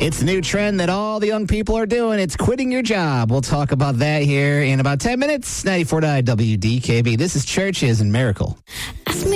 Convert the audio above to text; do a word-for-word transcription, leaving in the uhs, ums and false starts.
It's the new trend that all the young people are doing. It's quitting your job. We'll talk about that here in about ten minutes. ninety-four point nine W D K B. This is Churches and Miracle.